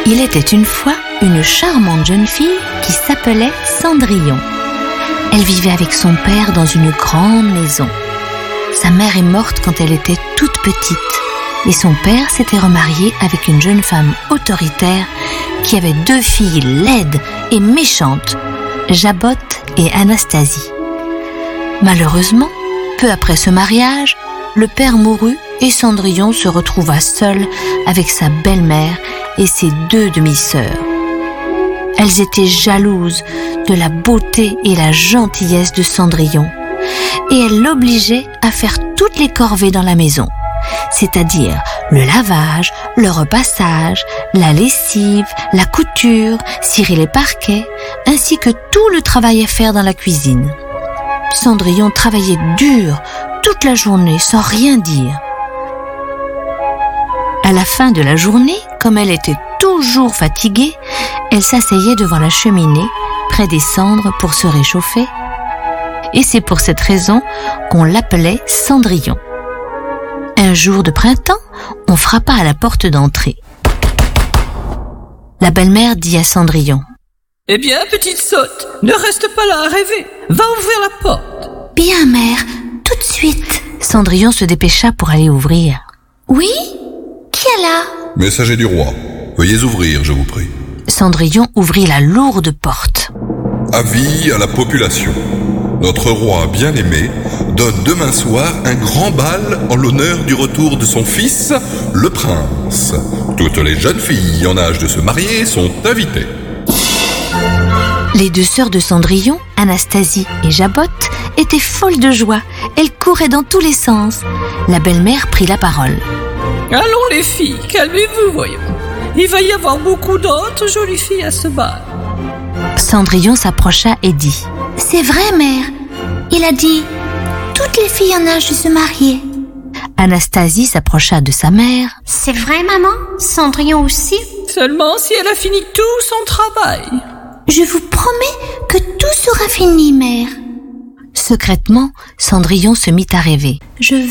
Il était une fois une charmante jeune fille qui s'appelait Cendrillon. Elle vivait avec son père dans une grande maison. Sa mère est morte quand elle était toute petite et son père s'était remarié avec une jeune femme autoritaire qui avait 2 filles laides et méchantes, Jabote et Anastasie. Malheureusement, peu après ce mariage, le père mourut et Cendrillon se retrouva seule avec sa belle-mère et ses 2 demi-sœurs. Elles étaient jalouses de la beauté et la gentillesse de Cendrillon et elles l'obligeaient à faire toutes les corvées dans la maison, c'est-à-dire le lavage, le repassage, la lessive, la couture, cirer les parquets, ainsi que tout le travail à faire dans la cuisine. Cendrillon travaillait dur toute la journée sans rien dire. À la fin de la journée, comme elle était toujours fatiguée, elle s'asseyait devant la cheminée, près des cendres pour se réchauffer. Et c'est pour cette raison qu'on l'appelait Cendrillon. Un jour de printemps, on frappa à la porte d'entrée. La belle-mère dit à Cendrillon: « Eh bien, petite sotte, ne reste pas là à rêver. Va ouvrir la porte. »« Bien, mère, tout de suite. » Cendrillon se dépêcha pour aller ouvrir. « Oui ? Qui est là ?»« Messager du roi. Veuillez ouvrir, je vous prie. » Cendrillon ouvrit la lourde porte. « Avis à la population. Notre roi bien-aimé donne demain soir un grand bal en l'honneur du retour de son fils, le prince. Toutes les jeunes filles en âge de se marier sont invitées. » Les 2 sœurs de Cendrillon, Anastasie et Jabote, étaient folles de joie. Elles couraient dans tous les sens. La belle-mère prit la parole. « Allons les filles, calmez-vous, voyons. Il va y avoir beaucoup d'autres jolies filles à ce bal. » Cendrillon s'approcha et dit: « C'est vrai, mère. Il a dit toutes les filles en âge de se marier. » Anastasie s'approcha de sa mère. « C'est vrai, maman? Cendrillon aussi? » « Seulement si elle a fini tout son travail. »« Je vous promets que tout sera fini, mère. » Secrètement, Cendrillon se mit à rêver. « Je